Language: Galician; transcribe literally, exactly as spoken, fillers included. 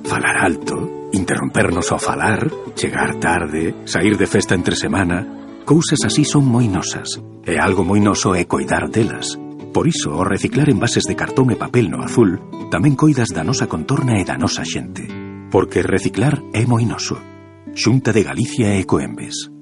falar alto, interrompernos ao falar, chegar tarde, sair de festa entre semana... Cousas así son moi nosas, e algo moi noso é coidar delas. Por iso, ao reciclar envases de cartón e papel no azul, tamén coidas da nosa contorna e da nosa xente. Porque reciclar é moi noso. Xunta de Galicia e Ecoembes.